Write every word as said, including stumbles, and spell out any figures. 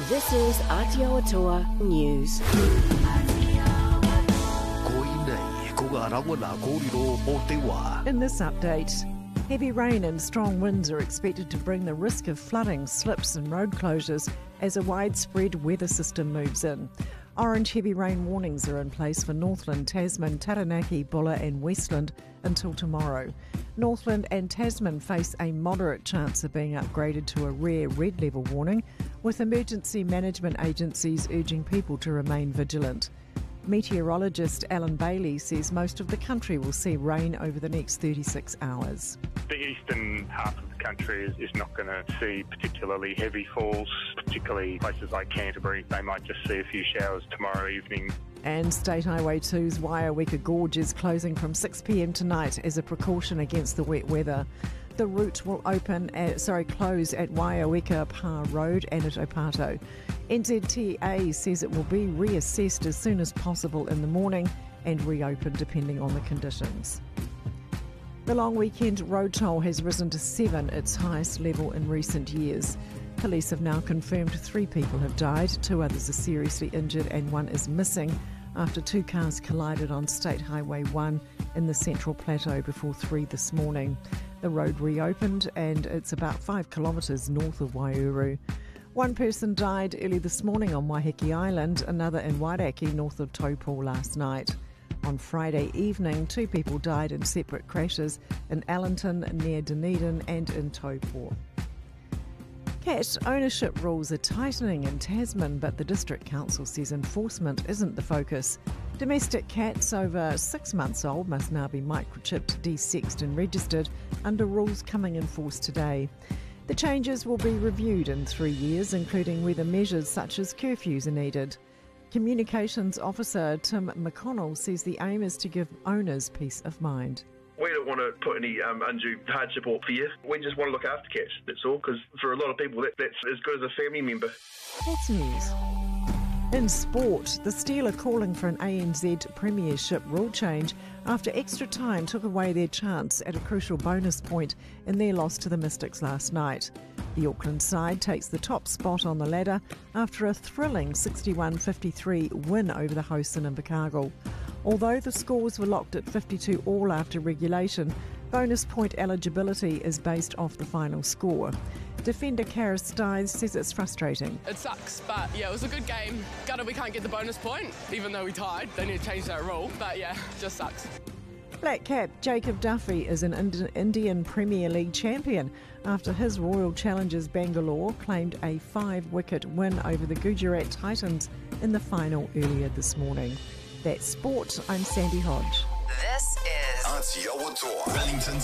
This is Aotearoa News. In this update, heavy rain and strong winds are expected to bring the risk of flooding, slips and road closures as a widespread weather system moves in. Orange heavy rain warnings are in place for Northland, Tasman, Taranaki, Bulla and Westland until tomorrow. Northland and Tasman face a moderate chance of being upgraded to a rare red level warning, with emergency management agencies urging people to remain vigilant. Meteorologist Alan Bailey says most of the country will see rain over the next thirty-six hours. The eastern half of the country is, is not going to see particularly heavy falls, particularly places like Canterbury. They might just see a few showers tomorrow evening. And State Highway two's Waiaweka Gorge is closing from six p m tonight as a precaution against the wet weather. The route will open at, sorry, close at Waiaweka Pa Road and at Opato. N Z T A says it will be reassessed as soon as possible in the morning and reopened depending on the conditions. The long weekend road toll has risen to seven, its highest level in recent years. Police have now confirmed three people have died, two others are seriously injured and one is missing after two cars collided on State Highway one in the Central Plateau before three this morning. The road reopened and it's about five kilometres north of Waiouru. One person died early this morning on Waiheke Island, another in Wairaki north of Taupo last night. On Friday evening, two people died in separate crashes in Allenton, near Dunedin and in Taupo. Cat ownership rules are tightening in Tasman, but the District Council says enforcement isn't the focus. Domestic cats over six months old must now be microchipped, desexed and registered under rules coming in force today. The changes will be reviewed in three years, including whether measures such as curfews are needed. Communications Officer Tim McConnell says the aim is to give owners peace of mind. We don't want to put any um, undue hardship or fear. We just want to look after cats, that's all, because for a lot of people that, that's as good as a family member. That's news. In sport, the Steel are calling for an A N Z Premiership rule change after extra time took away their chance at a crucial bonus point in their loss to the Mystics last night. The Auckland side takes the top spot on the ladder after a thrilling sixty-one fifty-three win over the hosts in Invercargill. Although the scores were locked at fifty-two all after regulation, bonus point eligibility is based off the final score. Defender Kara Stynes says it's frustrating. It sucks, but yeah, it was a good game. Gutted we can't get the bonus point, even though we tied. They need to change that rule, but yeah, just sucks. Black Cap Jacob Duffy is an Indian Premier League champion after his Royal Challengers Bangalore claimed a five-wicket win over the Gujarat Titans in the final earlier this morning. That's sport. I'm Sandy Hodge. This is Aotearoa, Wellington's